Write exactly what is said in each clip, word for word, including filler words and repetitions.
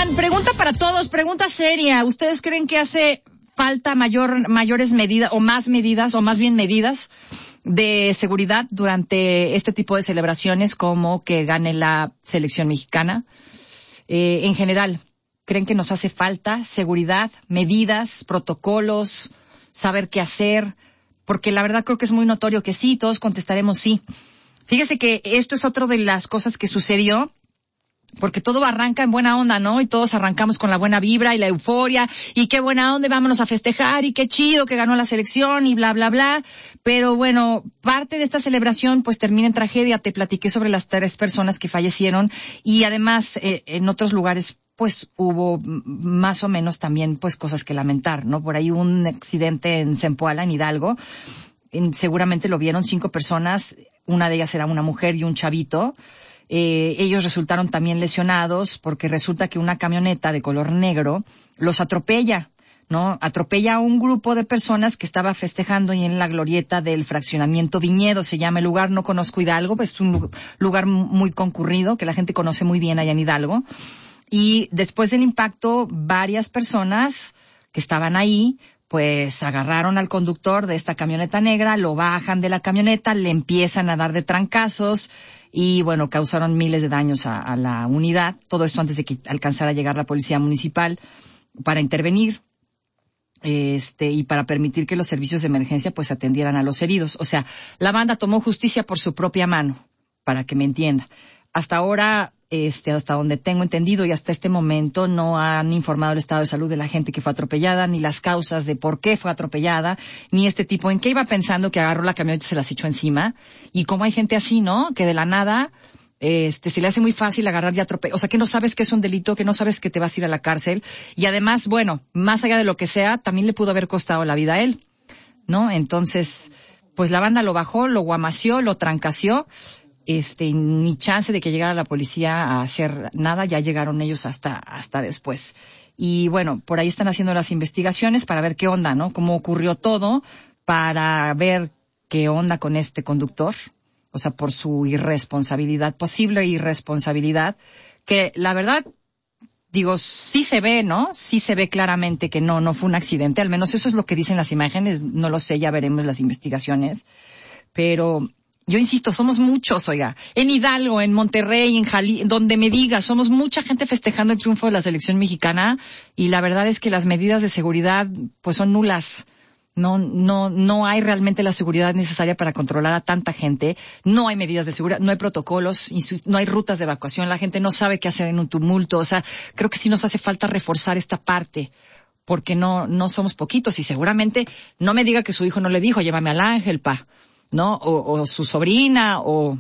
Oigan, pregunta para todos, pregunta seria. ¿Ustedes creen que hace falta mayor, mayores medidas o más medidas o más bien medidas de seguridad durante este tipo de celebraciones como que gane la selección mexicana? Eh, en general, ¿creen que nos hace falta seguridad, medidas, protocolos, saber qué hacer? Porque la verdad creo que es muy notorio que sí, todos contestaremos sí. Fíjese que esto es otra de las cosas que sucedió, porque todo arranca en buena onda, ¿no? Y todos arrancamos con la buena vibra y la euforia, y qué buena onda, y vámonos a festejar, y qué chido que ganó la selección, y bla, bla, bla. Pero bueno, parte de esta celebración pues termina en tragedia. Te platiqué sobre las tres personas que fallecieron, y además eh, en otros lugares pues hubo más o menos también pues cosas que lamentar, ¿no? Por ahí un accidente en Zempoala, en Hidalgo. En, seguramente lo vieron cinco personas, una de ellas era una mujer y un chavito. Eh, ellos resultaron también lesionados porque resulta que una camioneta de color negro los atropella, ¿no? Atropella a un grupo de personas que estaba festejando y en la glorieta del fraccionamiento Viñedo, se llama el lugar. No conozco Hidalgo, pero es un lugar muy concurrido que la gente conoce muy bien allá en Hidalgo. Y después del impacto, varias personas que estaban ahí pues agarraron al conductor de esta camioneta negra, lo bajan de la camioneta, le empiezan a dar de trancazos y bueno, causaron miles de daños a, a la unidad. Todo esto antes de que alcanzara a llegar la policía municipal para intervenir este y para permitir que los servicios de emergencia pues atendieran a los heridos. O sea, la banda tomó justicia por su propia mano, para que me entienda. Hasta ahora, este, hasta donde tengo entendido y hasta este momento no han informado el estado de salud de la gente que fue atropellada, ni las causas de por qué fue atropellada, ni este tipo en qué iba pensando que agarró la camioneta y se las echó encima. Y como hay gente así, ¿no? Que de la nada, este, se le hace muy fácil agarrar y atropellar. O sea, que no sabes que es un delito, que no sabes que te vas a ir a la cárcel. Y además, bueno, más allá de lo que sea, también le pudo haber costado la vida a él, ¿no? Entonces, pues la banda lo bajó, lo guamació, lo trancació. Este, ni chance de que llegara la policía a hacer nada, ya llegaron ellos hasta, hasta después. Y bueno, por ahí están haciendo las investigaciones para ver qué onda, ¿no? Cómo ocurrió todo, para ver qué onda con este conductor. O sea, por su irresponsabilidad, posible irresponsabilidad, que la verdad, digo, sí se ve, ¿no? Sí se ve claramente que no, no fue un accidente, al menos eso es lo que dicen las imágenes, no lo sé, ya veremos las investigaciones. Pero yo insisto, somos muchos, oiga, en Hidalgo, en Monterrey, en Jalisco, donde me diga, somos mucha gente festejando el triunfo de la selección mexicana y la verdad es que las medidas de seguridad pues son nulas. No, no, no hay realmente la seguridad necesaria para controlar a tanta gente. No hay medidas de seguridad, no hay protocolos, no hay rutas de evacuación. La gente no sabe qué hacer en un tumulto. O sea, creo que sí nos hace falta reforzar esta parte, porque no, no somos poquitos y seguramente no me diga que su hijo no le dijo, llévame al Ángel, pa. ¿No? O, o su sobrina, o,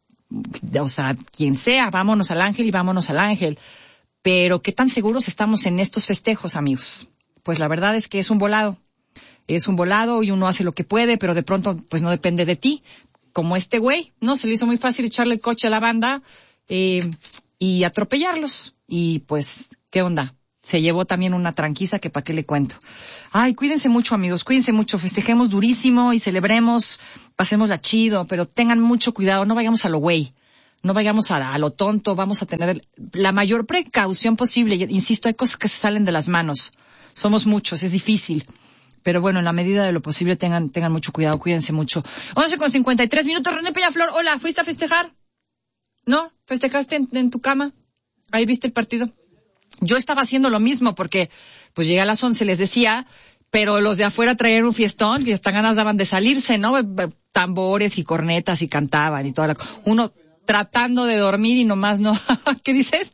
o sea, quien sea, vámonos al Ángel y vámonos al Ángel. Pero ¿qué tan seguros estamos en estos festejos, amigos? Pues la verdad es que es un volado. Es un volado y uno hace lo que puede, pero de pronto, pues no depende de ti. Como este güey, ¿no? Se le hizo muy fácil echarle el coche a la banda, eh, y atropellarlos. Y pues, ¿qué onda? Se llevó también una tranquiza que pa' qué le cuento. Ay, cuídense mucho, amigos, cuídense mucho, festejemos durísimo y celebremos, pasémosla chido, pero tengan mucho cuidado, no vayamos a lo güey, no vayamos a, a lo tonto, vamos a tener la mayor precaución posible. Insisto, hay cosas que se salen de las manos, somos muchos, es difícil, pero bueno, en la medida de lo posible tengan, tengan mucho cuidado, cuídense mucho. once con cincuenta y tres minutos, René Peñaflor, hola, ¿fuiste a festejar? ¿No? ¿Festejaste en, en tu cama? ¿Ahí viste el partido? Yo estaba haciendo lo mismo porque, pues llegué a las once, les decía, pero los de afuera traían un fiestón y hasta ganas daban de salirse, ¿no? Tambores y cornetas y cantaban y toda la cosa. Uno tratando de dormir y nomás no. ¿Qué dices?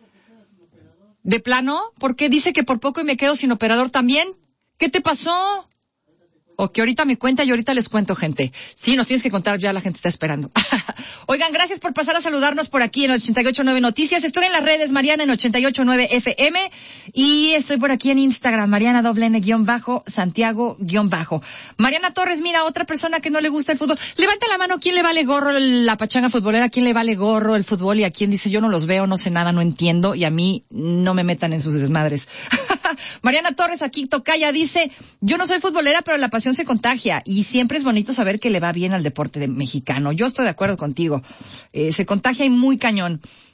¿De plano? ¿Por qué? Dice que por poco y me quedo sin operador también. ¿Qué te pasó? O que ahorita me cuenta y ahorita les cuento, gente. Sí, nos tienes que contar, ya la gente está esperando. Oigan, gracias por pasar a saludarnos por aquí en ochenta y ocho punto nueve Noticias. Estoy en las redes, Mariana en ochenta y ocho punto nueve F M. Y estoy por aquí en Instagram, Mariana doble N guión bajo, Santiago guión bajo. Mariana Torres, mira, otra persona que no le gusta el fútbol. Levanta la mano, ¿quién le vale gorro la pachanga futbolera? ¿Quién le vale gorro el fútbol? Y a quién dice, yo no los veo, no sé nada, no entiendo. Y a mí no me metan en sus desmadres. Mariana Torres, aquí tocaya, dice, yo no soy futbolera, pero la pasión se contagia y siempre es bonito saber que le va bien al deporte de mexicano. Yo estoy de acuerdo contigo. Eh, se contagia y muy cañón.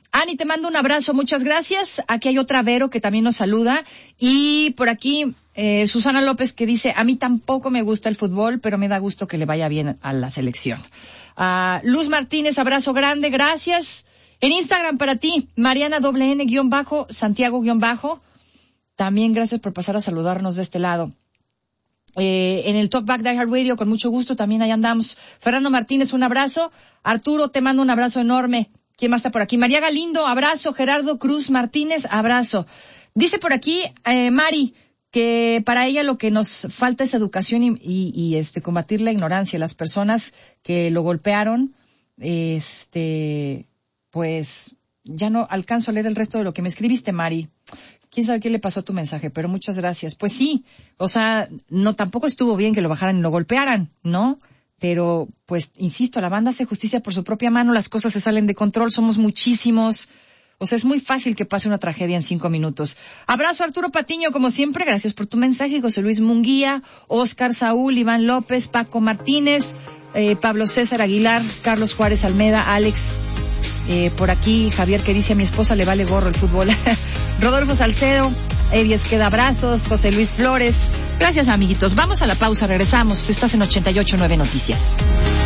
Ani, te mando un abrazo, muchas gracias. Aquí hay otra Vero que también nos saluda. Y por aquí, eh, Susana López que dice, a mí tampoco me gusta el fútbol, pero me da gusto que le vaya bien a la selección. Uh, Luz Martínez, abrazo grande, gracias. En Instagram para ti, Mariana doble N guión bajo, Santiago guión bajo. También gracias por pasar a saludarnos de este lado. Eh, en el Talkback de iHeartRadio, con mucho gusto, también ahí andamos. Fernando Martínez, un abrazo. Arturo, te mando un abrazo enorme. ¿Quién más está por aquí? María Galindo, abrazo. Gerardo Cruz Martínez, abrazo. Dice por aquí, eh, Mari, que para ella lo que nos falta es educación y, y, y este combatir la ignorancia. Las personas que lo golpearon, este, pues ya no alcanzo a leer el resto de lo que me escribiste, Mari. Quién sabe qué le pasó a tu mensaje, pero muchas gracias. Pues sí, o sea, no tampoco estuvo bien que lo bajaran y lo golpearan, ¿no? Pero, pues, insisto, la banda hace justicia por su propia mano, las cosas se salen de control, somos muchísimos. O sea, es muy fácil que pase una tragedia en cinco minutos. Abrazo, Arturo Patiño, como siempre, gracias por tu mensaje. José Luis Munguía, Oscar Saúl, Iván López, Paco Martínez, eh, Pablo César Aguilar, Carlos Juárez Almeda, Alex, eh, por aquí, Javier que dice, a mi esposa le vale gorro el fútbol. Rodolfo Salcedo, Eddie Esqueda, abrazos, José Luis Flores. Gracias, amiguitos. Vamos a la pausa, regresamos. Estás en ochenta y ocho nueve Noticias.